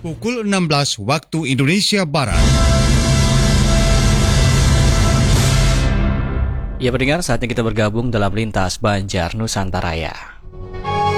pukul 16 waktu Indonesia Barat. Ya pendengar, saatnya kita bergabung dalam Lintas Banjar Nusantara.